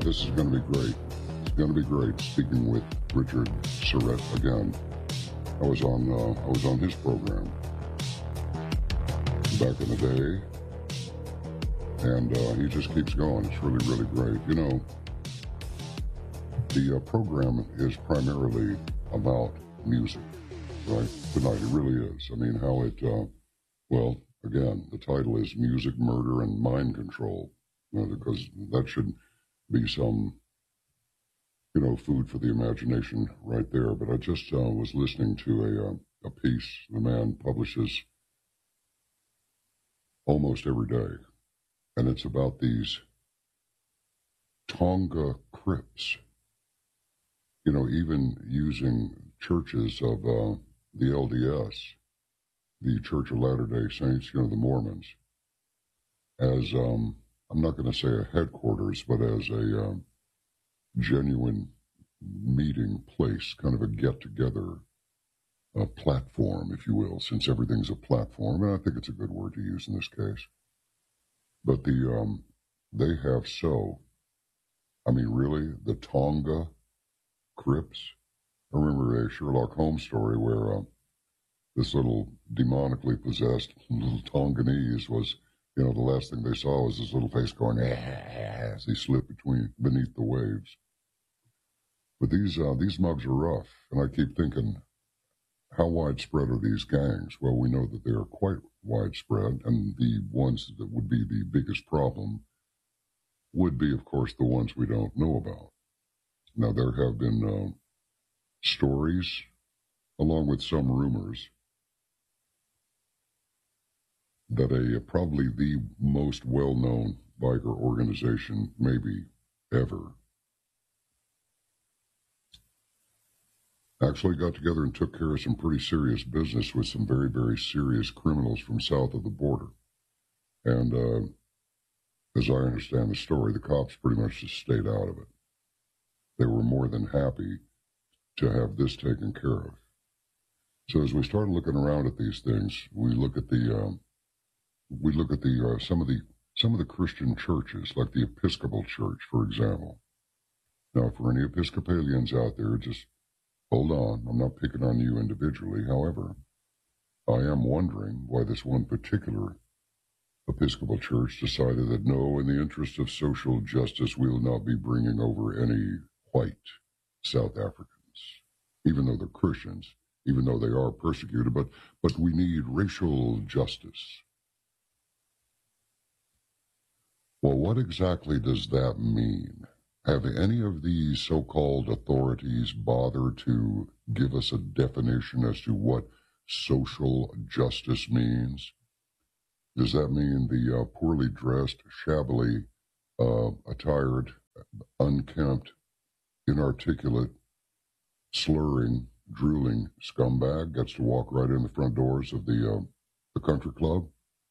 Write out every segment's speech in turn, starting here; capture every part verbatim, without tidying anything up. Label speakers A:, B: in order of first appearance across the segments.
A: this is going to be great. It's going to be great. Speaking with Richard Syrett again. I was on uh, I was on his program back in the day, and uh, he just keeps going. It's really, really great. You know, the uh, program is primarily about music, right? Tonight, it really is. I mean, how it, uh, well, again, the title is Music, Murder, and Mind Control, you know, because that should be some, you know, food for the imagination right there. But I just uh, was listening to a, uh, a piece the man publishes almost every day, and it's about these Tonga crypts, you know, even using churches of uh, the L D S, the Church of Latter-day Saints, you know, the Mormons, as, um, I'm not going to say a headquarters, but as a um, genuine meeting place, kind of a get-together, a platform, if you will, since everything's a platform, and I think it's a good word to use in this case. But the um, they have so, I mean, really, the Tonga crypts. I remember a Sherlock Holmes story where uh, this little demonically possessed little Tonganese was, you know, the last thing they saw was his little face going, ah, as he slipped between beneath the waves. But these uh, these mugs are rough, and I keep thinking, how widespread are these gangs? Well, we know that they are quite widespread, and the ones that would be the biggest problem would be, of course, the ones we don't know about. Now, there have been uh, stories, along with some rumors, that a probably the most well-known biker organization, maybe ever, actually got together and took care of some pretty serious business with some very, very serious criminals from south of the border. And uh, as I understand the story, the cops pretty much just stayed out of it. They were more than happy to have this taken care of. So as we started looking around at these things, we look at the um, we look at the uh, some of the some of the Christian churches, like the Episcopal Church, for example. Now, for any Episcopalians out there, just hold on. I'm not picking on you individually. However, I am wondering why this one particular Episcopal Church decided that no, in the interest of social justice, we'll not be bringing over any white South Africans, even though they're Christians, even though they are persecuted, but, but we need racial justice. Well, what exactly does that mean? Have any of these so-called authorities bothered to give us a definition as to what social justice means? Does that mean the uh, poorly dressed, shabbily uh, attired, unkempt, inarticulate, slurring, drooling scumbag gets to walk right in the front doors of the, uh, the country club?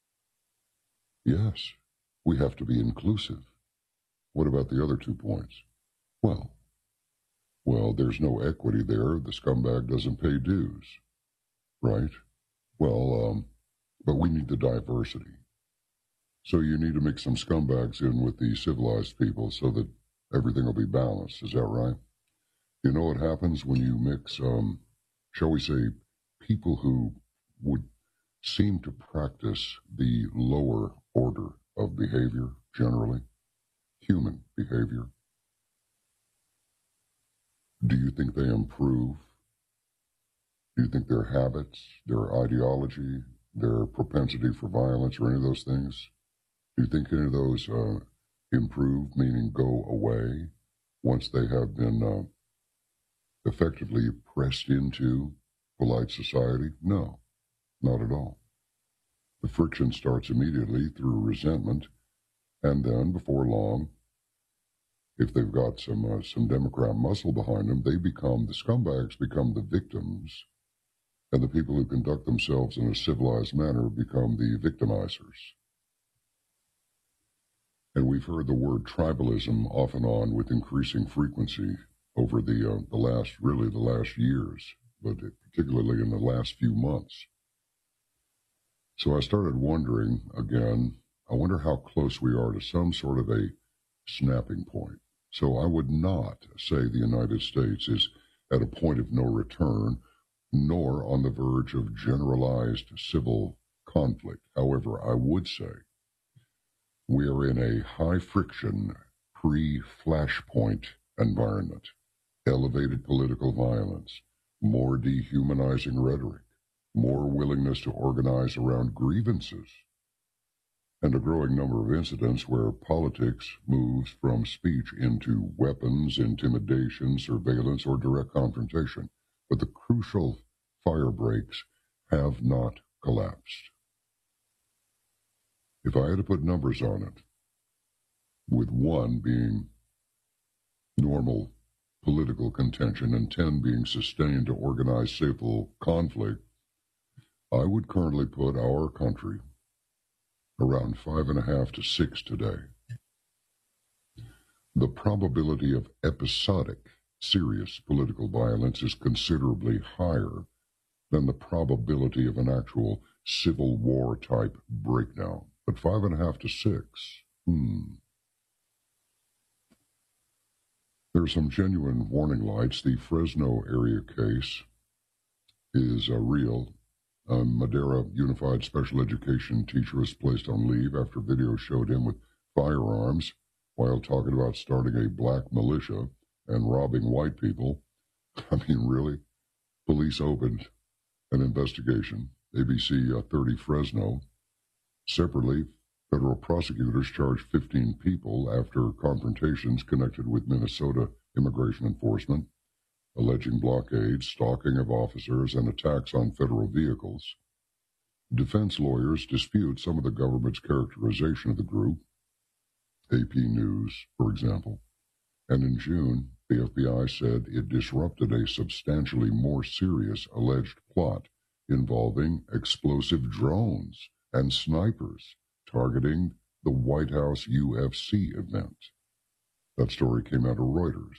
A: Yes, we have to be inclusive. What about the other two points? Well, well, there's no equity there. The scumbag doesn't pay dues, right? Well, um, but we need the diversity. So you need to mix some scumbags in with the civilized people so that everything will be balanced. Is that right? You know what happens when you mix, um, shall we say, people who would seem to practice the lower order of behavior generally? Human behavior. Do you think they improve? Do you think their habits, their ideology, their propensity for violence, or any of those things, do you think any of those uh, improve, meaning go away, once they have been uh, effectively pressed into polite society? No, not at all. The friction starts immediately through resentment, and then, before long, if they've got some uh, some Democrat muscle behind them, they become, the scumbags become the victims, and the people who conduct themselves in a civilized manner become the victimizers. And we've heard the word tribalism off and on with increasing frequency over the, uh, the last, really the last years, but particularly in the last few months. So I started wondering, again, I wonder how close we are to some sort of a snapping point. So I would not say the United States is at a point of no return, nor on the verge of generalized civil conflict. However, I would say we are in a high-friction, pre-flashpoint environment, elevated political violence, more dehumanizing rhetoric, more willingness to organize around grievances, and a growing number of incidents where politics moves from speech into weapons, intimidation, surveillance, or direct confrontation. But the crucial fire breaks have not collapsed. If I had to put numbers on it, with one being normal political contention and ten being sustained to organized civil conflict, I would currently put our country around five and a half to six today. The probability of episodic, serious political violence is considerably higher than the probability of an actual civil war type breakdown. But five and a half to six, hmm. There are some genuine warning lights. The Fresno area case is uh, real. A Madera Unified Special Education teacher was placed on leave after video showed him with firearms while talking about starting a black militia and robbing white people. I mean, really? Police opened an investigation. A B C uh, thirty Fresno. Separately, federal prosecutors charged fifteen people after confrontations connected with Minnesota immigration enforcement, alleging blockades, stalking of officers, and attacks on federal vehicles. Defense lawyers dispute some of the government's characterization of the group, A P News, for example. And in June, the F B I said it disrupted a substantially more serious alleged plot involving explosive drones and snipers targeting the White House U F C event. That story came out of Reuters.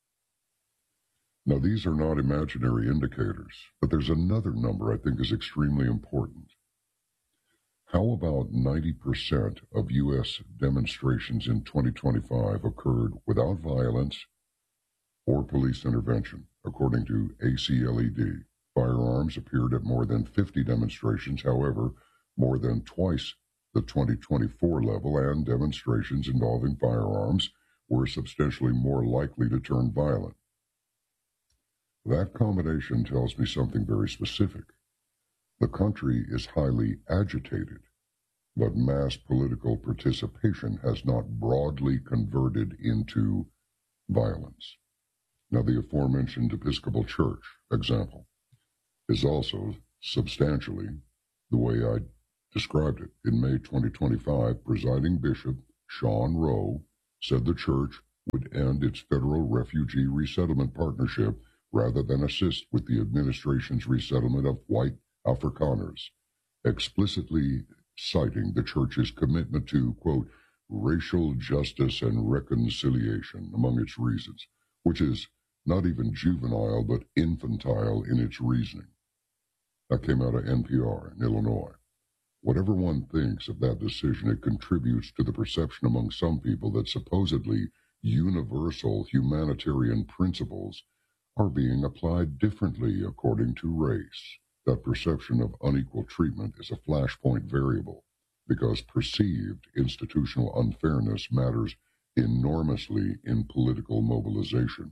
A: Now, these are not imaginary indicators, but there's another number I think is extremely important. How about ninety percent of U S demonstrations in twenty twenty-five occurred without violence or police intervention, according to A C L E D? Firearms appeared at more than fifty demonstrations, however, more than twice the twenty twenty-four level, and demonstrations involving firearms were substantially more likely to turn violent. That combination tells me something very specific. The country is highly agitated, but mass political participation has not broadly converted into violence. Now, the aforementioned Episcopal Church example is also substantially the way I described it. In May twenty twenty-five, presiding Bishop Sean Rowe said the church would end its federal refugee resettlement partnership rather than assist with the administration's resettlement of white Afrikaners, explicitly citing the church's commitment to, quote, racial justice and reconciliation among its reasons, which is not even juvenile but infantile in its reasoning. That came out of N P R in Illinois. Whatever one thinks of that decision, it contributes to the perception among some people that supposedly universal humanitarian principles are being applied differently according to race. That perception of unequal treatment is a flashpoint variable because perceived institutional unfairness matters enormously in political mobilization.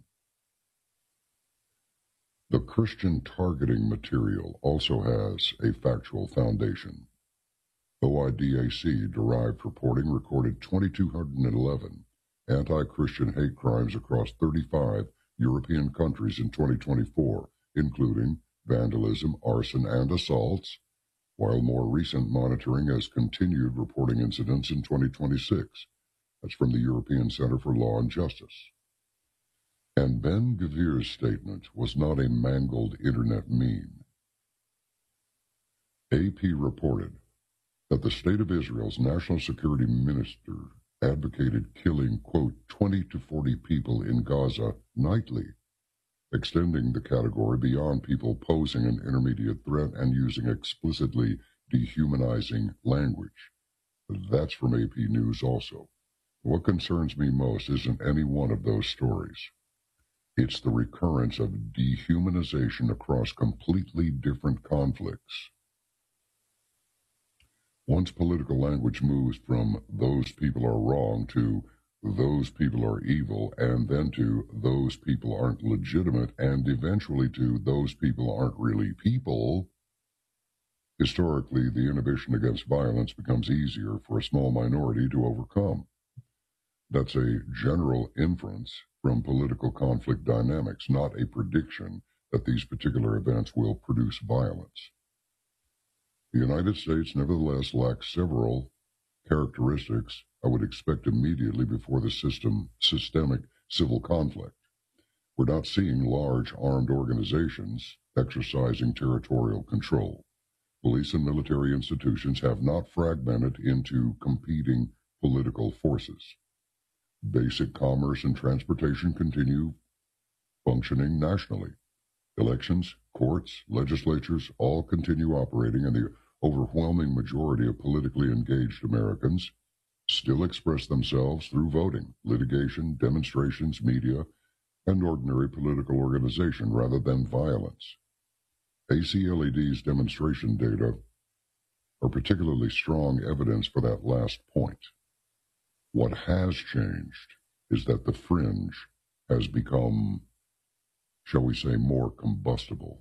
A: The Christian targeting material also has a factual foundation. O I D A C derived reporting recorded two thousand two hundred eleven anti-Christian hate crimes across thirty-five European countries in twenty twenty-four, including vandalism, arson, and assaults, while more recent monitoring has continued reporting incidents in twenty twenty-six. That's from the European Center for Law and Justice. And Ben Gvir's statement was not a mangled internet meme. A P reported that the State of Israel's National Security Minister advocated killing, quote, twenty to forty people in Gaza nightly, extending the category beyond people posing an intermediate threat and using explicitly dehumanizing language. That's from A P News also. What concerns me most isn't any one of those stories. It's the recurrence of dehumanization across completely different conflicts. Once political language moves from those people are wrong to those people are evil, and then to those people aren't legitimate, and eventually to those people aren't really people, historically the inhibition against violence becomes easier for a small minority to overcome. That's a general inference from political conflict dynamics, not a prediction that these particular events will produce violence. The United States nevertheless lacks several characteristics I would expect immediately before the system systemic civil conflict. We're not seeing large armed organizations exercising territorial control. Police and military institutions have not fragmented into competing political forces. Basic commerce and transportation continue functioning nationally. Elections, courts, legislatures all continue operating, and the overwhelming majority of politically engaged Americans still express themselves through voting, litigation, demonstrations, media, and ordinary political organization rather than violence. A C L E D's demonstration data are particularly strong evidence for that last point. What has changed is that the fringe has become, shall we say, more combustible.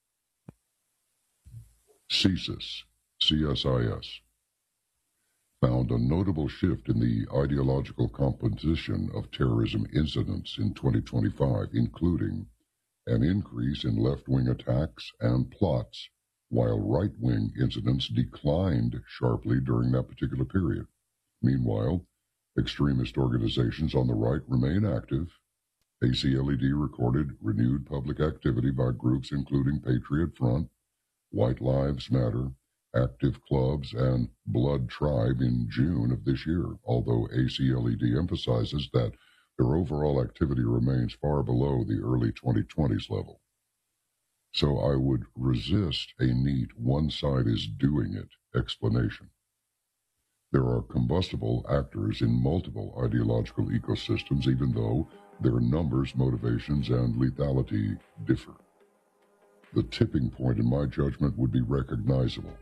A: CSIS, C S I S, found a notable shift in the ideological composition of terrorism incidents in twenty twenty-five, including an increase in left-wing attacks and plots, while right-wing incidents declined sharply during that particular period. Meanwhile, extremist organizations on the right remain active. A C L E D recorded renewed public activity by groups including Patriot Front, White Lives Matter, Active Clubs, and Blood Tribe in June of this year, although A C L E D emphasizes that their overall activity remains far below the early twenty twenties level. So I would resist a neat one side is doing it explanation. There are combustible actors in multiple ideological ecosystems, even though their numbers, motivations, and lethality differ. The tipping point, in my judgment, would be recognizable.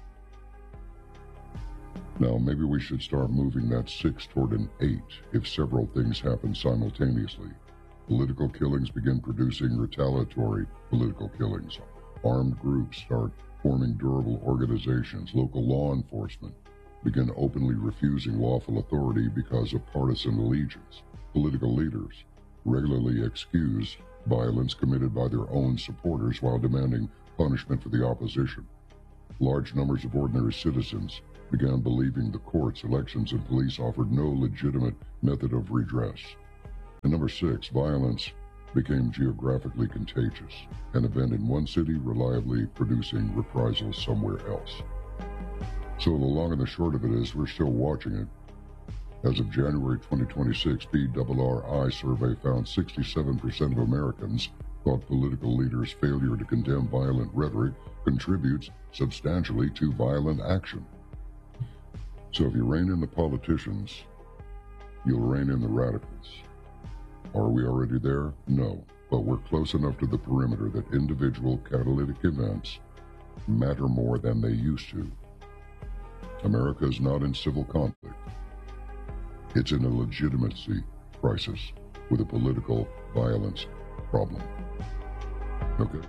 A: Now, maybe we should start moving that six toward an eight if several things happen simultaneously. Political killings begin producing retaliatory political killings. Armed groups start forming durable organizations. Local law enforcement begin openly refusing lawful authority because of partisan allegiance. Political leaders regularly excuse violence committed by their own supporters while demanding punishment for the opposition. Large numbers of ordinary citizens began believing the courts, elections, and police offered no legitimate method of redress. And number six, violence became geographically contagious, an event in one city reliably producing reprisals somewhere else. So the long and the short of it is, we're still watching it. As of January twenty twenty-six, P R R I survey found sixty-seven percent of Americans thought political leaders' failure to condemn violent rhetoric contributes substantially to violent action. So if you rein in the politicians, you'll rein in the radicals. Are we already there? No, but we're close enough to the perimeter that individual catalytic events matter more than they used to. America is not in civil conflict. It's in a legitimacy crisis with a political violence problem. Okay.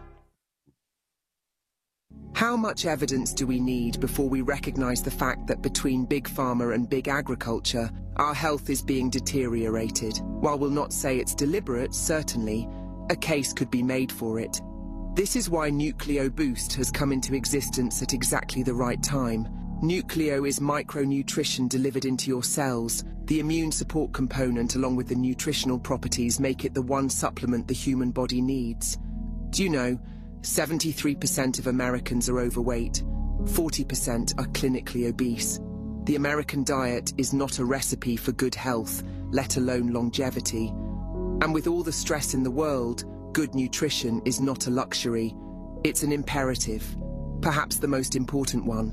B: How much evidence do we need before we recognize the fact that between big pharma and big agriculture, our health is being deteriorated? While we'll not say it's deliberate, certainly, a case could be made for it. This is why Nucleo Boost has come into existence at exactly the right time. Nucleo is micronutrition delivered into your cells. The immune support component, along with the nutritional properties, make it the one supplement the human body needs. Do you know, seventy-three percent of Americans are overweight, forty percent are clinically obese. The American diet is not a recipe for good health, let alone longevity. And with all the stress in the world, good nutrition is not a luxury. It's an imperative, perhaps the most important one.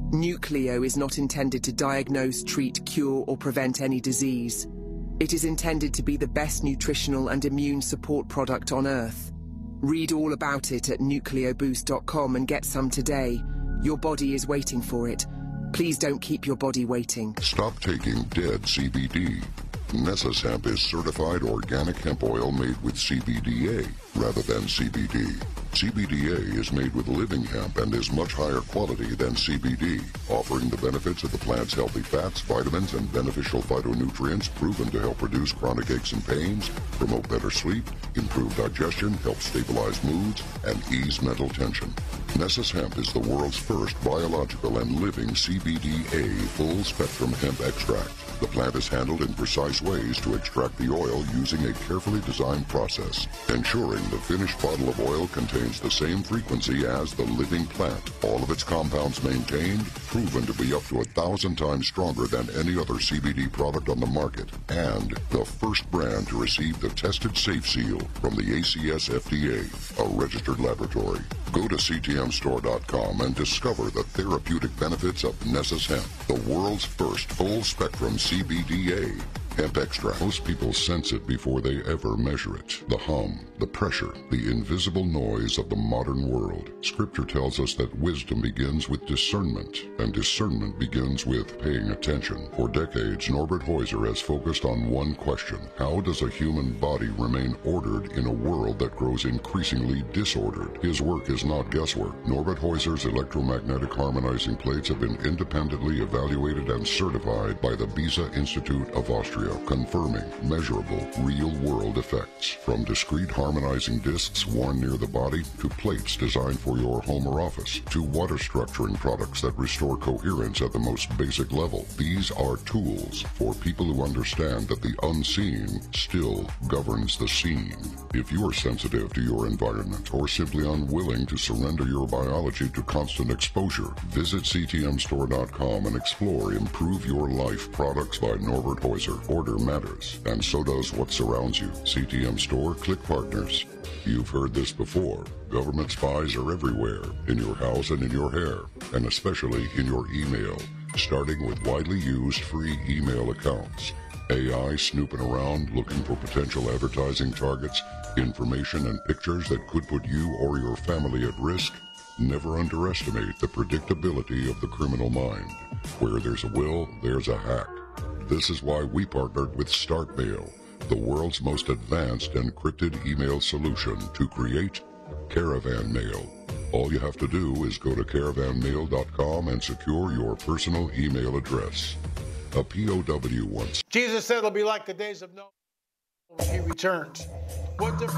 B: Nucleo is not intended to diagnose, treat, cure, or prevent any disease. It is intended to be the best nutritional and immune support product on Earth. Read all about it at nucleo boost dot com and get some today. Your body is waiting for it. Please don't keep your body waiting.
A: Stop taking dead C B D. Nessus Hemp is certified organic hemp oil made with C B D A rather than C B D. C B D A is made with living hemp and is much higher quality than C B D, offering the benefits of the plant's healthy fats, vitamins, and beneficial phytonutrients proven to help reduce chronic aches and pains, promote better sleep, improve digestion, help stabilize moods, and ease mental tension. Nessus Hemp is the world's first biological and living C B D A full-spectrum hemp extract. The plant is handled in precise ways to extract the oil using a carefully designed process, ensuring the finished bottle of oil contains the same frequency as the living plant. All of its compounds maintained, proven to be up to a thousand times stronger than any other C B D product on the market, and the first brand to receive the Tested Safe Seal from the A C S F D A, a registered laboratory. Go to C T M store dot com and discover the therapeutic benefits of Nessus Hemp, the world's first full-spectrum C B D A hemp extract. Most people sense it before they ever measure it. The hum, the pressure, the invisible noise of the modern world. Scripture tells us that wisdom begins with discernment, and discernment begins with paying attention. For decades, Norbert Heuser has focused on one question: how does a human body remain ordered in a world that grows increasingly disordered? His work is not guesswork. Norbert Heuser's electromagnetic harmonizing plates have been independently evaluated and certified by the Beza Institute of Austria, confirming measurable, real-world effects. From discrete harmonizing discs worn near the body, to plates designed for your home or office, to water structuring products that restore coherence at the most basic level. These are tools for people who understand that the unseen still governs the seen. If you are sensitive to your environment or simply unwilling to surrender your biology to constant exposure, visit C T M store dot com and explore Improve Your Life products by Norbert Heuser. Order matters, and so does what surrounds you. C T M Store, click partners. You've heard this before. Government spies are everywhere, in your house and in your hair, and especially in your email, starting with widely used free email accounts. A I snooping around looking for potential advertising targets, information and pictures that could put you or your family at risk. Never underestimate the predictability of the criminal mind. Where there's a will, there's a hack. This is why we partnered with StarkMail, the world's most advanced encrypted email solution, to create Caravan Mail. All you have to do is go to caravan mail dot com and secure your personal email address. A P O W once.
C: Jesus said it'll be like the days of Noah when he returns. What difference?